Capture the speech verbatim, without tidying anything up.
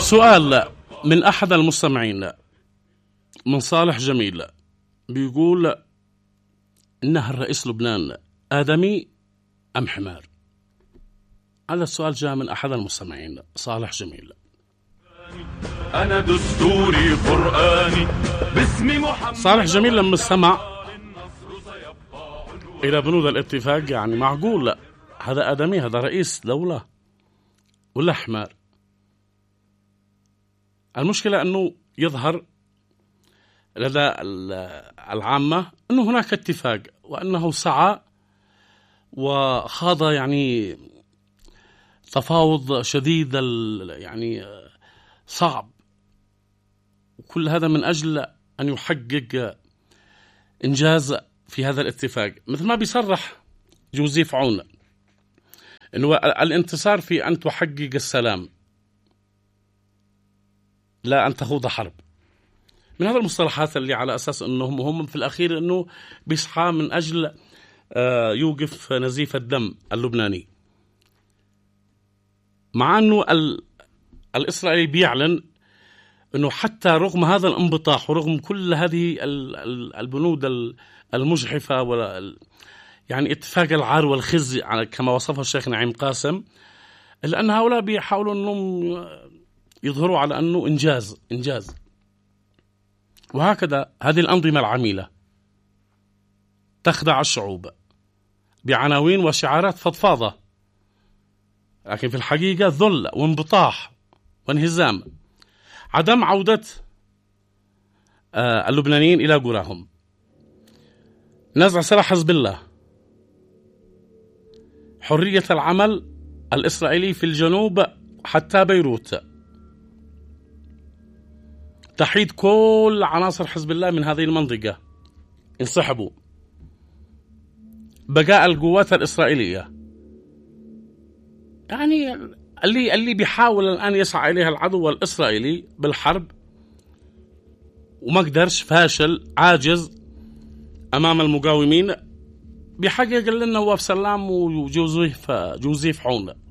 سؤال من أحد المستمعين من صالح جميل بيقول: إنها الرئيس لبنان آدمي أم حمار؟ هذا السؤال جاء من أحد المستمعين صالح جميل. أنا دستوري قرآني باسم محمد. صالح جميل لما استمع إلى بنود الاتفاق يعني معقول لا هذا آدمي، هذا رئيس دولة ولا حمار؟ المشكلة أنه يظهر لدى العامة أنه هناك اتفاق وأنه سعى وخاض يعني تفاوض شديد يعني صعب، وكل هذا من أجل أن يحقق إنجاز في هذا الاتفاق، مثل ما بيصرح جوزيف عون أنه الانتصار في أن تحقق السلام لا أن تخوض حرب. من هذا المصطلحات اللي على أساس أنهم هم في الأخير أنه بيسعى من أجل يوقف نزيف الدم اللبناني، مع أنه الإسرائيلي بيعلن أنه حتى رغم هذا الانبطاح ورغم كل هذه البنود المجحفة يعني اتفاق العار والخزي كما وصفه الشيخ نعيم قاسم، إلا أن هؤلاء بيحاولوا أنهم يظهروا على أنه إنجاز إنجاز وهكذا هذه الأنظمة العميلة تخدع الشعوب بعناوين وشعارات فضفاضة، لكن في الحقيقة ذل وانبطاح وانهزام، عدم عودة اللبنانيين إلى قراهم، نزع سلاح حزب الله، حرية العمل الإسرائيلي في الجنوب حتى بيروت، تحييد كل عناصر حزب الله من هذه المنطقة انسحبوا، بقاء القوات الإسرائيلية. يعني اللي اللي بيحاول الآن يسعى إليها العدو الإسرائيلي بالحرب وما قدرش، فاشل عاجز أمام المقاومين، بيحقق لنا نواف سلام وجوزيف جوزيف عون.